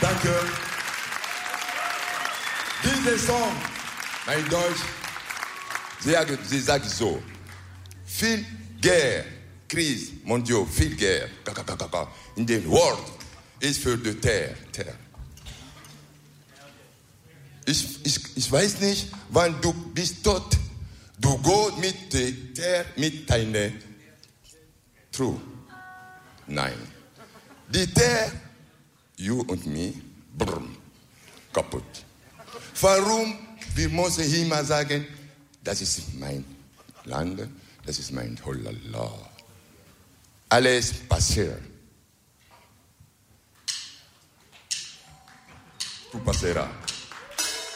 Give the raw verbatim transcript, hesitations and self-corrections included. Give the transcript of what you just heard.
Danke. Dieser Song, mein Deutsch, sie, sie sagt so, viel Guerre, Krise, mondiale, viel Guerre, in der World ist für die Terre. Terre. Ich, ich, ich weiß nicht, wann du bist tot, du gehst mit der Terre, mit deiner True. Nein. Die Terre, you und me, brr, kaputt. Warum? Wir müssen immer sagen, das ist mein Land, das ist mein Holala. Alles passiert. Tu passeras.